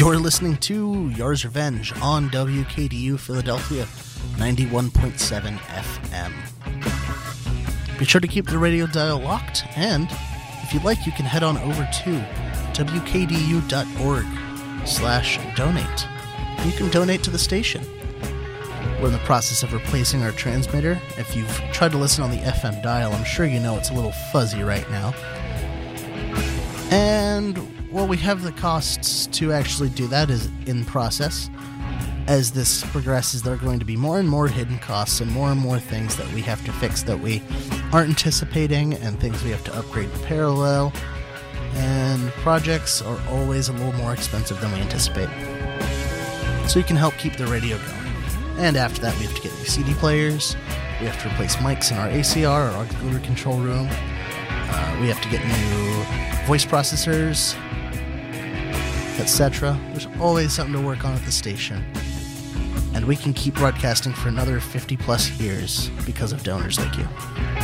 You're listening to Yar's Revenge on WKDU Philadelphia 91.7 FM. Be sure to keep the radio dial locked, and if you'd like, you can head on over to wkdu.org/donate. You can donate to the station. We're in the process of replacing our transmitter. If you've tried to listen on the FM dial, I'm sure you know it's a little fuzzy right now. And, well, we have the costs to actually do that is in process. As this progresses, there are going to be more and more hidden costs and more things that we have to fix that we aren't anticipating, and things we have to upgrade in parallel. And projects are always a little more expensive than we anticipate. So you can help keep the radio going. And after that, we have to get new CD players. We have to replace mics in our ACR, our auxiliary control room. We have to get new voice processors, etc. There's always something to work on at the station. And we can keep broadcasting for another 50 plus years because of donors like you.